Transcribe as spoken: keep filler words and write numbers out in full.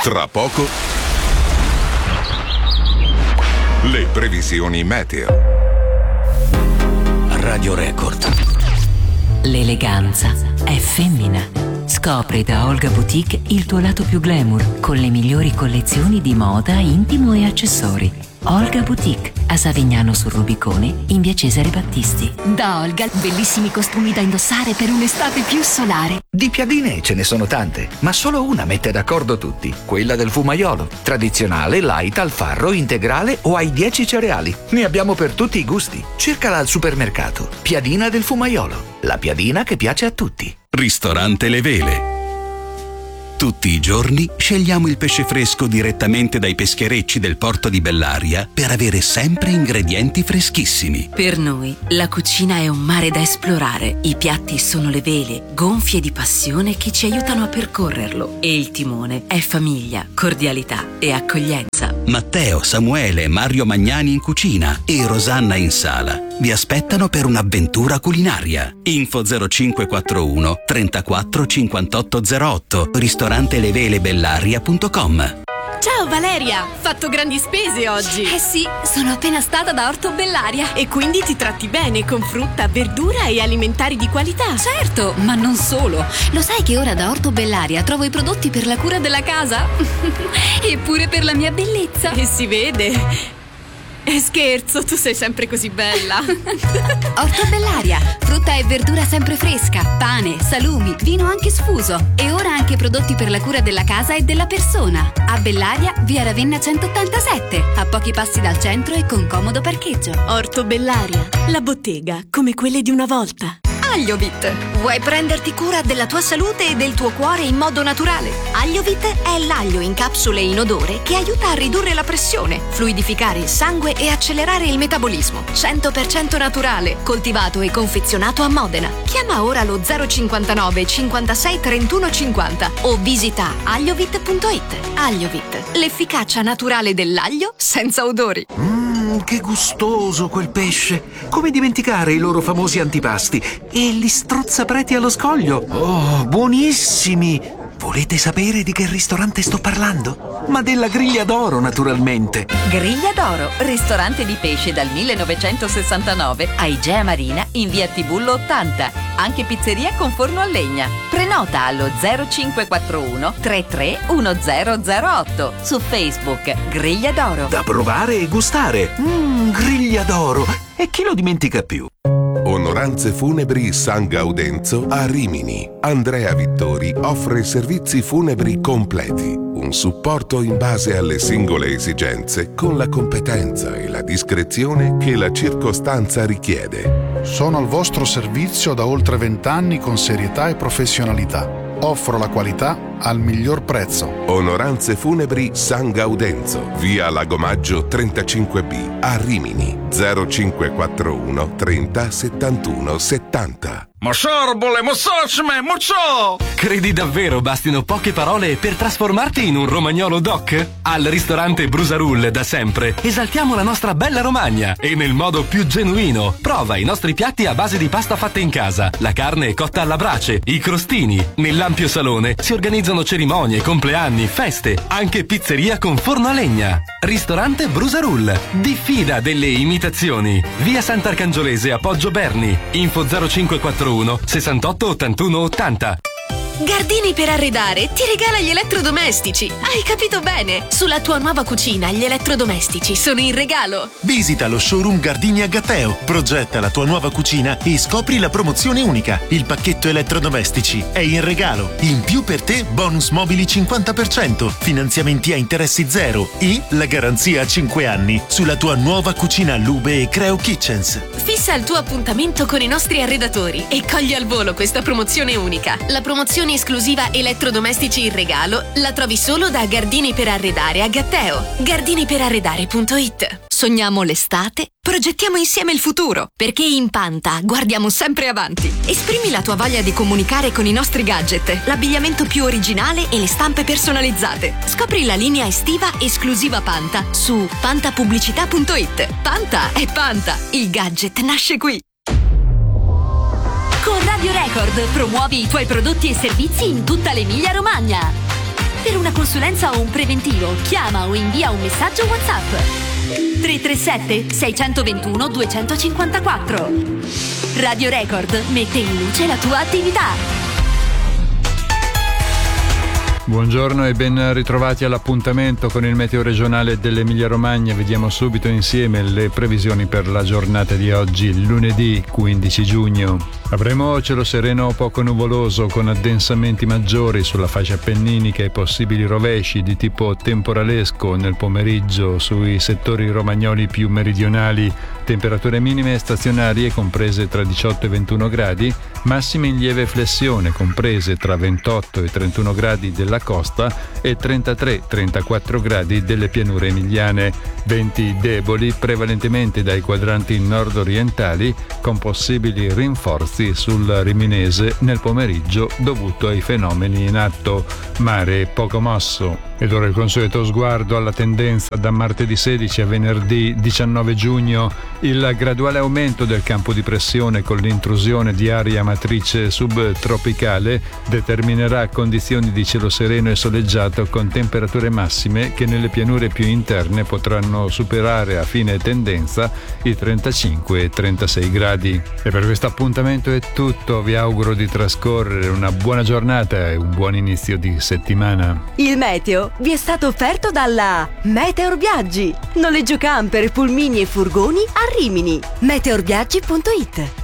Tra poco le previsioni meteo. Radio Record. L'eleganza è femmina. Scopri da Olga Boutique il tuo lato più glamour con le migliori collezioni di moda, intimo e accessori. Olga Boutique, a Savignano sul Rubicone, in via Cesare Battisti. Da Olga, bellissimi costumi da indossare per un'estate più solare. Di piadine ce ne sono tante, ma solo una mette d'accordo tutti, quella del fumaiolo. Tradizionale, light, al farro, integrale o ai dieci cereali. Ne abbiamo per tutti i gusti. Cercala al supermercato. Piadina del fumaiolo, la piadina che piace a tutti. Ristorante Le Vele. Tutti i giorni scegliamo il pesce fresco direttamente dai pescherecci del porto di Bellaria per avere sempre ingredienti freschissimi. Per noi la cucina è un mare da esplorare. I piatti sono le vele, gonfie di passione che ci aiutano a percorrerlo. E il timone è famiglia, cordialità e accoglienza. Matteo, Samuele e Mario Magnani in cucina e Rosanna in sala vi aspettano per un'avventura culinaria. Info zero cinque quattro uno trentaquattro cinquantotto zero otto ristorante levele bellaria punto com. Ciao Valeria, fatto grandi spese oggi. Eh sì, sono appena stata da Orto Bellaria. E quindi ti tratti bene con frutta, verdura e alimentari di qualità. Certo, ma non solo. Lo sai che ora da Orto Bellaria trovo i prodotti per la cura della casa? E pure per la mia bellezza. E si vede. E scherzo, tu sei sempre così bella. Orto Bellaria, frutta e verdura sempre fresca, pane, salumi, vino anche sfuso e ora anche prodotti per la cura della casa e della persona. A Bellaria, via Ravenna centottantasette, a pochi passi dal centro e con comodo parcheggio. Orto Bellaria, la bottega come quelle di una volta. Agliovit. Vuoi prenderti cura della tua salute e del tuo cuore in modo naturale? Agliovit è l'aglio in capsule in odore che aiuta a ridurre la pressione, fluidificare il sangue e accelerare il metabolismo. cento per cento naturale, coltivato e confezionato a Modena. Chiama ora lo zero cinquantanove cinquantasei trentuno cinquanta o visita agliovit punto it. Agliovit, l'efficacia naturale dell'aglio senza odori. Mmm, che gustoso quel pesce! Come dimenticare i loro famosi antipasti? E gli strozzapreti allo scoglio. Oh, buonissimi! Volete sapere di che ristorante sto parlando? Ma della Griglia d'Oro, naturalmente. Griglia d'Oro, ristorante di pesce dal millenovecentosessantanove a Igea Marina in via Tibullo ottanta. Anche pizzeria con forno a legna. Prenota allo zero cinque quattro uno trentatré diciannove zero otto. Su Facebook Griglia d'Oro. Da provare e gustare. Mmm, Griglia d'Oro. E chi lo dimentica più? Onoranze Funebri San Gaudenzo a Rimini. Andrea Vittori offre servizi funebri completi, un supporto in base alle singole esigenze con la competenza e la discrezione che la circostanza richiede. Sono al vostro servizio da oltre vent'anni con serietà e professionalità. Offro la qualità al miglior prezzo. Onoranze Funebri San Gaudenzo, via Lagomaggio trentacinque B a Rimini. zero cinque quattro uno trenta settantuno settanta. Ma sorbole, mozzocme, mocciò! Credi davvero bastino poche parole per trasformarti in un romagnolo doc? Al ristorante Brusarull da sempre esaltiamo la nostra bella Romagna e nel modo più genuino. Prova i nostri piatti a base di pasta fatta in casa, la carne cotta alla brace, i crostini. Nell'ampio salone si organizzano cerimonie, compleanni, feste, anche pizzeria con forno a legna. Ristorante Brusarull, diffida delle imitazioni. Via Sant'Arcangiolese a Poggio Berni. Info zero cinque quattro uno sessantotto ottantuno ottanta. Gardini per arredare ti regala gli elettrodomestici. Hai capito bene? Sulla tua nuova cucina gli elettrodomestici sono in regalo. Visita lo showroom Gardini a Gatteo, progetta la tua nuova cucina e scopri la promozione unica. Il pacchetto elettrodomestici è in regalo. In più per te bonus mobili cinquanta per cento, finanziamenti a interessi zero e la garanzia a cinque anni sulla tua nuova cucina Lube e Creo Kitchens. Fissa il tuo appuntamento con i nostri arredatori e cogli al volo questa promozione unica. La promozione esclusiva elettrodomestici in regalo la trovi solo da Gardini per Arredare a Gatteo. gardini per arredare punto it. Sogniamo l'estate? Progettiamo insieme il futuro, perché in Panta guardiamo sempre avanti. Esprimi la tua voglia di comunicare con i nostri gadget, l'abbigliamento più originale e le stampe personalizzate. Scopri la linea estiva esclusiva Panta su pantapubblicità punto it. Panta è Panta, il gadget nasce qui. Con Radio Record promuovi i tuoi prodotti e servizi in tutta l'Emilia Romagna. Per una consulenza consulenza o un preventivo, chiama o invia un messaggio WhatsApp. tre tre sette sei due uno due cinque quattro. Radio Record mette in luce la tua attività. Buongiorno e ben ritrovati all'appuntamento con il meteo regionale dell'Emilia Romagna. Vediamo subito insieme le previsioni per la giornata di oggi, lunedì quindici giugno. Avremo cielo sereno poco nuvoloso con addensamenti maggiori sulla fascia appenninica e possibili rovesci di tipo temporalesco nel pomeriggio sui settori romagnoli più meridionali. Temperature minime stazionarie comprese tra diciotto e ventuno gradi, massime in lieve flessione comprese tra ventotto e trentuno gradi della costa e trentatré trentaquattro gradi delle pianure emiliane. Venti deboli prevalentemente dai quadranti nord-orientali con possibili rinforzi sul Riminese nel pomeriggio dovuto ai fenomeni in atto. Mare poco mosso. Ed ora il consueto sguardo alla tendenza da martedì sedici a venerdì diciannove giugno. Il graduale aumento del campo di pressione con l'intrusione di aria matrice subtropicale determinerà condizioni di cielo sereno e soleggiato con temperature massime che nelle pianure più interne potranno superare a fine tendenza i trentacinque e trentasei gradi. E per questo appuntamento è tutto. Vi auguro di trascorrere una buona giornata e un buon inizio di settimana. Il meteo vi è stato offerto dalla Meteor Viaggi. Noleggio camper, pulmini e furgoni a Rimini. meteor viaggi punto it.